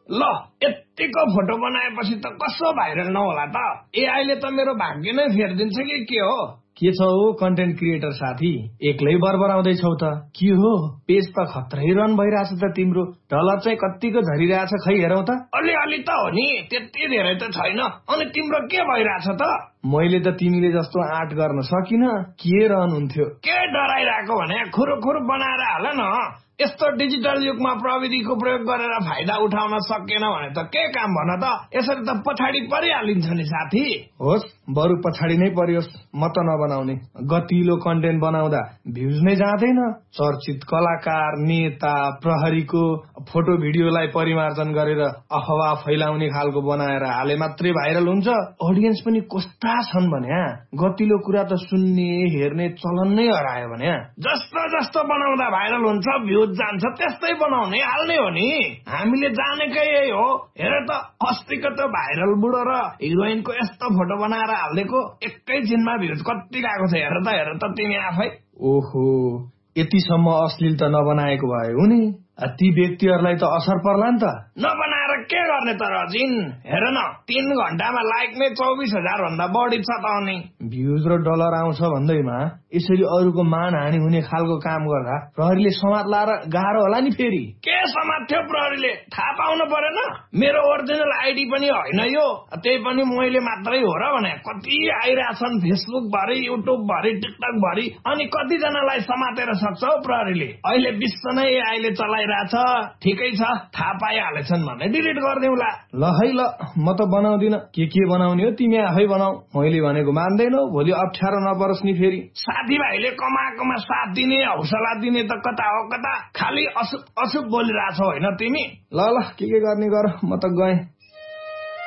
ल यतिको फोटो बनाएपछि त कसो भाइरल नहोला त? एआईले त मेरो भाग्य नै फेरिदिन्छ के हो? के छ हो कन्टेन्ट क्रिएटर साथी, एक्लै बरबराउँदैछौ त? के हो, पेज त खत्रै रन भइरहेछ त तिम्रो। डलर चाहिँ कतिको झरिरहेछ खै हेरौँ त। अलि त हो नि, त्यति धेरै त छैन। अनि तिम्रो के भइरहेछ त? मैले त तिमीले जस्तो आँट गर्न सकिन, के रहन हुन्थ्यो। के डराइरहेको भने खुरु बनाएर हाल न। यस्तो डिजिटल युगमा प्रविधिको प्रयोग गरेर फाइदा उठाउन सकेन भने त के काम भन त? यसरी त पछाडि परिहालिन्छ नि साथी। होस्, बरु पछाडि नै परियोस्, म त नबनाउने। गतिलो कन्टेन्ट बनाउँदा भ्युज नै जाँदैन। चर्चित कलाकार, नेता, प्रहरीको फोटो भिडियोलाई परिमार्जन गरेर अफवाह फैलाउने खालको बनाएर हाले मात्रै भाइरल हुन्छ। अडियन्स पनि कस्ता छन् भन्या, गतिलो कुरा त सुन्ने हेर्ने चलन नै हरायो भन्या। जस्तो बनाउँदा भाइरल हुन्छ, भ्युज जान्छ, त्यस्तै बनाउने हाल्ने हो नि। हामीले जानेकै यही हो। हेर त अस्तिको त भाइरल बुढो र हिरोइनको यस्तो फोटो बनाएर हालिदिएको, एकैछिनमा भ्युज कति गएको छ हेर त तिमी आफै। ओहो, यतिसम्म अश्लील त नबनाएको भए हो नि। ती व्यक्तिहरूलाई त असर पर्ला नि त। नबनाएर के गर्ने त रजिन? हेर न, 3 घण्टामा लाइक नै 24,000 भन्दा बढी छ त। अनि भ्युज र डलर आउँछ भन्दैमा यसरी अरूको मानहानि हुने खालको काम गर्दा प्रहरीले समात लाएर गाह्रो होला नि। फेरि के समात्थ्यो प्रहरीले? थाहा पाउनु परेन? मेरो ओरिजिनल आइडी पनि होइन यो, त्यही पनि मैले मात्रै हो र भने। कति आइरहेछन् फेसबुक भरि, युट्युब भरि, टिकटक भरि। अनि कतिजनालाई समातेर सक्छ हौ प्रहरीले? अहिले विश्व नै एआईले चलाइरहेछ। ठिकै छ, थाहा पाइहालेछन् भने डिलिट गरिदिउँला। ल है ल, म त बनाउँदिन। के बनाउने हो तिमी आफै बनाऊ। मैले भनेको मान्दैनौ, भोलि अप्ठ्यारो नपरोस् नि फेरि। साथीभाइले कमाएकोमा साथ दिने, हौसला दिने त कता हो कता, खालि अशुभ बोलिरहेछौ होइन तिमी? ल के गर्ने गर, म त गएँ।